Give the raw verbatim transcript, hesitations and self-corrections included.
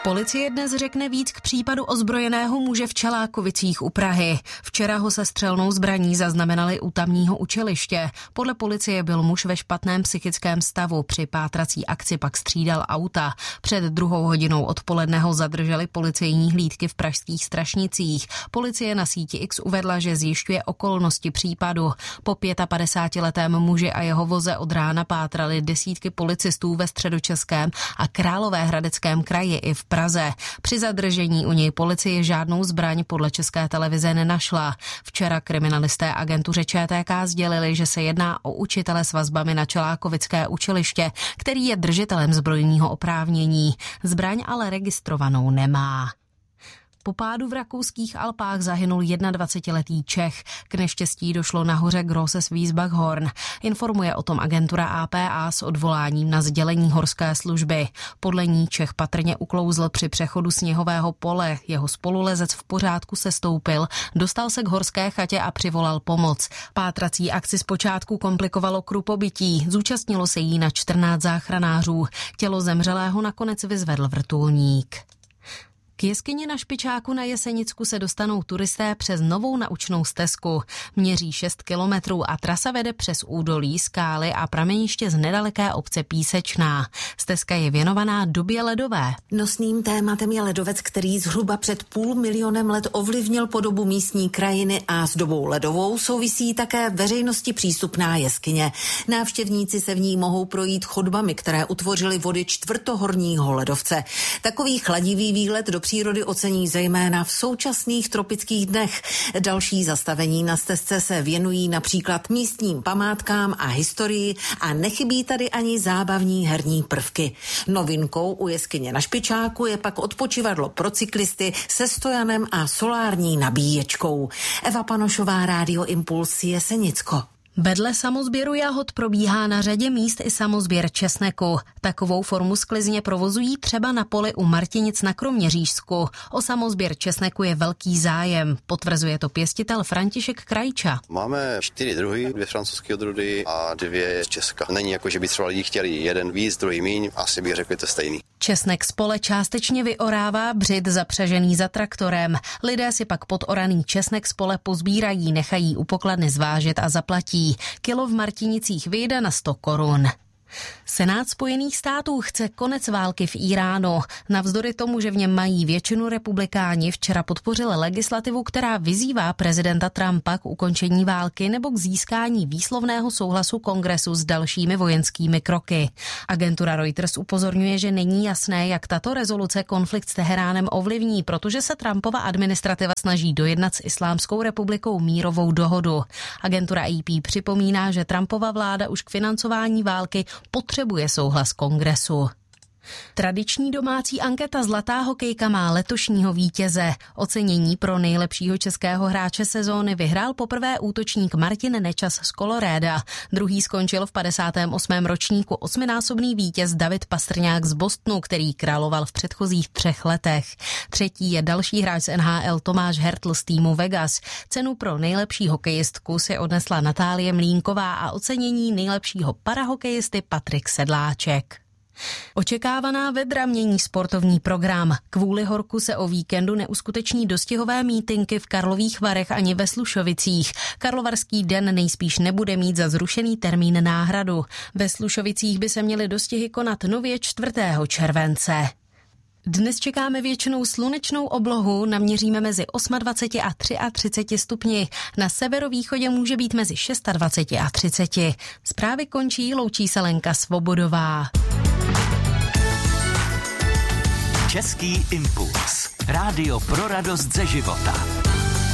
Policie dnes řekne víc k případu ozbrojeného muže v Čelákovicích u Prahy. Včera ho se střelnou zbraní zaznamenali u tamního učiliště. Podle policie byl muž ve špatném psychickém stavu. Při pátrací akci pak střídal auta. Před druhou hodinou odpoledne ho zadrželi policejní hlídky v pražských Strašnicích. Policie na síti X uvedla, že zjišťuje okolnosti případu. Po pětapadesátiletém muži a jeho voze od rána pátrali desítky policistů ve Středočeském a Královéhradeckém kraji i v Praze. Při zadržení u něj policie žádnou zbraň podle České televize nenašla. Včera kriminalisté agentuře Č T K sdělili, že se jedná o učitele s vazbami na Čelákovické učiliště, který je držitelem zbrojního oprávnění. Zbraň ale registrovanou nemá. Po pádu v rakouských Alpách zahynul jednadvacetiletý Čech. K neštěstí došlo na hoře Grosses Wiesbachhorn. Informuje o tom agentura A P A s odvoláním na sdělení horské služby. Podle ní Čech patrně uklouzl při přechodu sněhového pole. Jeho spolulezec v pořádku se stoupil, dostal se k horské chatě a přivolal pomoc. Pátrací akci zpočátku komplikovalo krupobytí. Zúčastnilo se jí na čtrnáct záchranářů. Tělo zemřelého nakonec vyzvedl vrtulník. K jeskyni na Špičáku na Jesenicku se dostanou turisté přes novou naučnou stezku. Měří šest kilometrů a trasa vede přes údolí, skály a prameniště z nedaleké obce Písečná. Stezka je věnovaná době ledové. Nosným tématem je ledovec, který zhruba před půl milionem let ovlivnil podobu místní krajiny a s dobou ledovou souvisí také veřejnosti přístupná jeskyně. Návštěvníci se v ní mohou projít chodbami, které utvořily vody čtvrtohorního ledovce. Takový chladivý výlet do přírody ocení zejména v současných tropických dnech. Další zastavení na stezce se věnují například místním památkám a historii a nechybí tady ani zábavní herní prvky. Novinkou u jeskyně na Špičáku je pak odpočivadlo pro cyklisty se stojanem a solární nabíječkou. Eva Panošová, Rádio Impuls, Jesenicko. Vedle samozběru jahod probíhá na řadě míst i samozběr česneku. Takovou formu sklizně provozují třeba na poli u Martinic na Kroměřížsku. O samozběr česneku je velký zájem, potvrzuje to pěstitel František Krajča. Máme čtyři druhy, dvě francouzské odrůdy a dvě z Česka. Není jako, že by třeba lidi chtěli jeden víc, druhý míň, asi bych řekl, že to stejný. Česnek z pole částečně vyorává břid zapřažený za traktorem. Lidé si pak podoraný česnek z pole pozbírají, nechají u pokladny zvážet a zaplatí. Kilo v Martinicích vyjde na sto korun. Senát Spojených států chce konec války v Íránu. Navzdory tomu, že v něm mají většinu republikáni, včera podpořili legislativu, která vyzývá prezidenta Trumpa k ukončení války nebo k získání výslovného souhlasu kongresu s dalšími vojenskými kroky. Agentura Reuters upozorňuje, že není jasné, jak tato rezoluce konflikt s Teheránem ovlivní, protože se Trumpova administrativa snaží dojednat s Islámskou republikou mírovou dohodu. Agentura A P připomíná, že Trumpova vláda už k financování války potřebuje souhlas kongresu. Tradiční domácí anketa Zlatá hokejka má letošního vítěze. Ocenění pro nejlepšího českého hráče sezóny vyhrál poprvé útočník Martin Nečas z Colorada. Druhý skončil v padesátém osmém ročníku osminásobný vítěz David Pastrňák z Bostonu, který královal v předchozích třech letech. Třetí je další hráč z N H L Tomáš Hertl z týmu Vegas. Cenu pro nejlepší hokejistku si odnesla Natálie Mlínková a ocenění nejlepšího parahokejisty Patrik Sedláček. Očekávaná vedra mění sportovní program. Kvůli horku se o víkendu neuskuteční dostihové mítinky v Karlových Varech ani ve Slušovicích. Karlovarský den nejspíš nebude mít za zrušený termín náhradu. Ve Slušovicích by se měly dostihy konat nově čtvrtého července. Dnes čekáme většinou slunečnou oblohu, naměříme mezi dvaceti osmi a třiceti třemi stupni. Na severovýchodě může být mezi dvaceti šesti a třiceti. Zprávy končí, loučí se Lenka Svobodová. Český impuls. Rádio pro radost ze života.